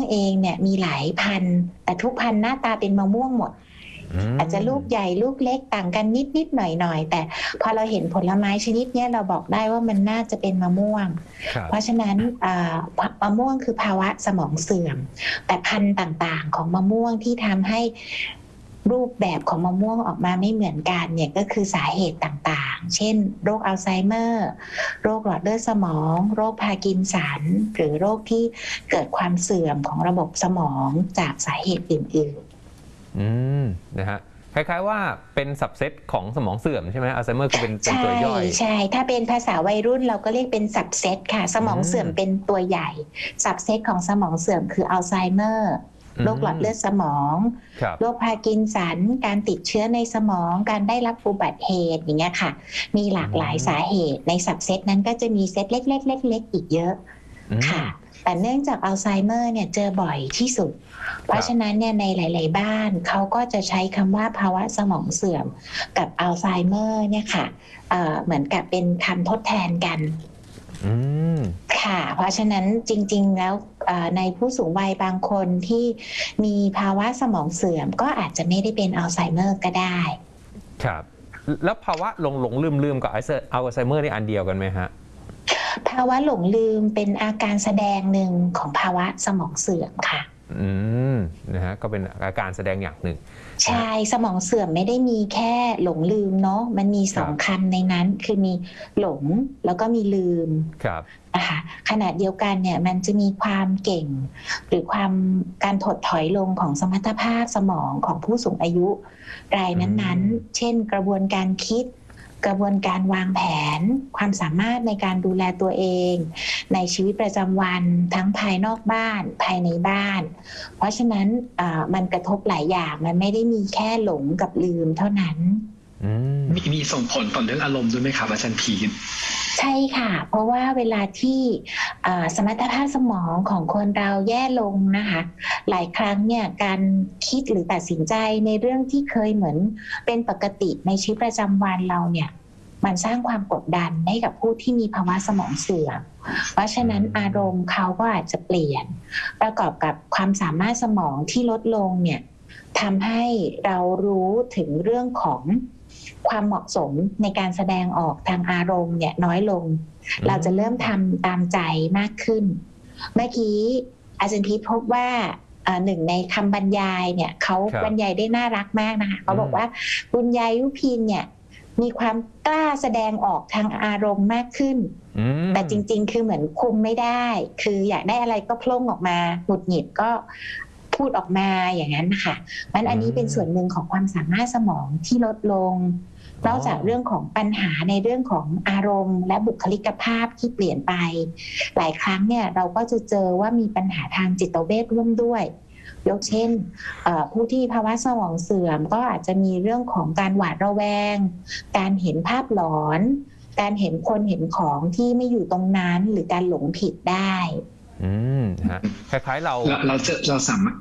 เองเนี่ยมีหลายพันธุ์แต่ทุกพันธุ์หน้าตาเป็นมะม่วงหมดอาจจะลูกใหญ่ลูกเล็กต่างกันนิดหน่อยแต่พอเราเห็นผลไม้ชนิดนี้เราบอกได้ว่ามันน่าจะเป็นมะม่วงเพราะฉะนั้นมะม่วงคือภาวะสมองเสื่อมแต่พันธุ์ต่างๆของมะม่วงที่ทำให้รูปแบบของมะม่วงออกมาไม่เหมือนกันเนี่ยก็คือสาเหตุต่างๆเช่นโรคอัลไซเมอร์โรคหลอดเลือดสมองโรคพาร์กินสันหรือโรคที่เกิดความเสื่อมของระบบสมองจากสาเหตุอื่นๆนะฮะคล้ายๆว่าเป็นสับเซตของสมองเสื่อมใช่ไหมอัลไซเมอร์คือเป็นตัวย่อยใช่ถ้าเป็นภาษาวัยรุ่นเราก็เรียกเป็นสับเซตค่ะสมองเสื่อมเป็นตัวใหญ่สับเซตของสมองเสื่อมคืออัลไซเมอร์โรคหลอดเลือดสมองโรคพาร์กินสันการติดเชื้อในสมองการได้รับอุบัติเหตุอย่างเงี้ยค่ะมีหลากหลายสาเหตุในสับเซตนั้นก็จะมีเซตเล็กๆอีกเยอะค่ะแต่เนื่องจากอัลไซเมอร์เนี่ยเจอบ่อยที่สุดเพราะฉะนั้นเนี่ยในหลายๆบ้านเขาก็จะใช้คำว่าภาวะสมองเสื่อมกับอัลไซเมอร์เนี่ยค่ะเหมือนกับเป็นคำทดแทนกันค่ะเพราะฉะนั้นจริงๆแล้วในผู้สูงวัยบางคนที่มีภาวะสมองเสื่อมก็อาจจะไม่ได้เป็นอัลไซเมอร์ก็ได้ครับแล้วภาวะหลงลืมกับอัลไซเมอร์นี่อันเดียวกันไหมฮะภาวะหลงลืมเป็นอาการแสดงหนึ่งของภาวะสมองเสื่อมค่ะนะฮะก็เป็นอาการแสดงอย่างหนึ่งใช่สมองเสื่อมไม่ได้มีแค่หลงลืมเนาะมันมีสองคำในนั้นคือมีหลงแล้วก็มีลืมนะคะขณะเดียวกันเนี่ยมันจะมีความเก่งหรือการถดถอยลงของสมรรถภาพสมองของผู้สูงอายุรายนั้นๆเช่นกระบวนการคิดกระบวนการวางแผนความสามารถในการดูแลตัวเองในชีวิตประจำวันทั้งภายนอกบ้านภายในบ้านเพราะฉะนั้นมันกระทบหลายอย่างมันไม่ได้มีแค่หลงกับลืมเท่านั้นมีส่งผลต่อเรื่องอารมณ์ด้วยไหมครับอาจารย์พีทใช่ค่ะเพราะว่าเวลาที่สมรรถภาพสมองของคนเราแย่ลงนะคะหลายครั้งเนี่ยการคิดหรือตัดสินใจในเรื่องที่เคยเหมือนเป็นปกติในชีวิตประจำวันเราเนี่ยมันสร้างความกดดันให้กับผู้ที่มีภาวะสมองเสื่อมเพราะฉะนั้นอารมณ์เขาก็อาจจะเปลี่ยนประกอบกับความสามารถสมองที่ลดลงเนี่ยทำให้เรารู้ถึงเรื่องของความเหมาะสมในการแสดงออกทางอารมณ์เนี่ยน้อยลงเราจะเริ่มทำตามใจมากขึ้นเมื่อกี้อาจารย์พีทพบว่าหนึ่งในคำบรรยายเนี่ยเขาบรรยายได้น่ารักมากนะคะเขาบอกว่าคุณยายยุพินเนี่ยมีความกล้าแสดงออกทางอารมณ์มากขึ้นแต่จริงๆคือเหมือนคุมไม่ได้คืออยากได้อะไรก็โผล่ออกมาหงุดหงิดก็พูดออกมาอย่างนั้นค่ะมันอันนี้เป็นส่วนหนึ่งของความสามารถสมองที่ลดลงนอกจากเรื่องของปัญหาในเรื่องของอารมณ์และบุคลิกภาพที่เปลี่ยนไปหลายครั้งเนี่ยเราก็จะเจอว่ามีปัญหาทางจิตเวชร่วมด้วยยกเช่นผู้ที่ภาวะสมองเสื่อมก็อาจจะมีเรื่องของการหวาดระแวงการเห็นภาพหลอนการเห็นคนเห็นของที่ไม่อยู่ตรงนั้นหรือการหลงผิดได้คล้ายๆเราสามารถ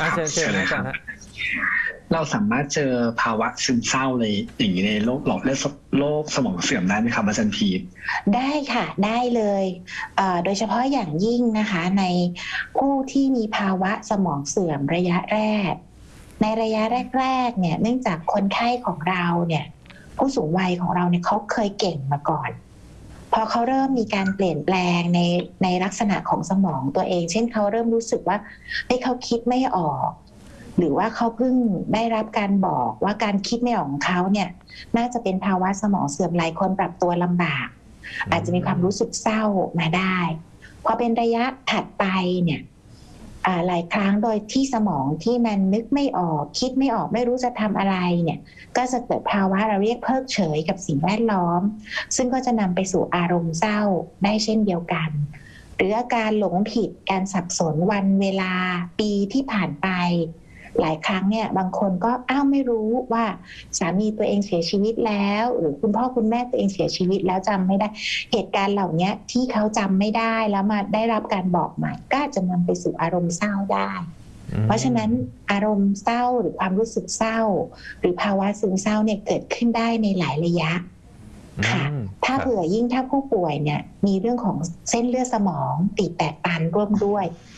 เราสามารถเจอภาวะซึมเศร้าเลยอย่างนี้ในโรคหลอดเลือดโรคสมองเสื่อมได้ไหมครับอาจารย์พีทได้ค่ะได้เลยโดยเฉพาะอย่างยิ่งนะคะในผู้ที่มีภาวะสมองเสื่อมระยะแรกในระยะแรกๆเนี่ยเนื่องจากคนไข้ของเราเนี่ยผู้สูงวัยของเราเนี่ยเขาเคยเก่งมาก่อนพอเขาเริ่มมีการเปลี่ยนแปลงในลักษณะของสมองตัวเองเช่นเขาเริ่มรู้สึกว่าเขาคิดไม่ออกหรือว่าเขาเพิ่งได้รับการบอกว่าการคิดไม่ออกของเขาเนี่ยน่าจะเป็นภาวะสมองเสื่อมหลายคนปรับตัวลำบากอาจจะมีความรู้สึกเศร้ามาได้พอเป็นระยะถัดไปเนี่ยหลายครั้งโดยที่สมองที่มันนึกไม่ออกคิดไม่ออกไม่รู้จะทำอะไรเนี่ยก็จะเกิดภาวะเราเรียกเพิกเฉยกับสิ่งแวดล้อมซึ่งก็จะนำไปสู่อารมณ์เศร้าได้เช่นเดียวกันหรืออาการหลงผิดการสับสนวันเวลาปีที่ผ่านไปหลายครั้งเนี่ยบางคนก็ไม่รู้ว่าสามีตัวเองเสียชีวิตแล้วหรือคุณพ่อคุณแม่ตัวเองเสียชีวิตแล้วจำไม่ได้เหตุการณ์เหล่านี้ที่เขาจำไม่ได้แล้วมาได้รับการบอกใหม่ก็จะนำไปสู่อารมณ์เศร้าได้เพราะฉะนั้นอารมณ์เศร้าหรือความรู้สึกเศร้าหรือภาวะซึมเศร้าเนี่ยเกิดขึ้นได้ในหลายระยะค่ะถ้าเผื่อยิ่งถ้าผู้ป่วยเนี่ยมีเรื่องของเส้นเลือดสมองตีบแตกตันร่วมด้วย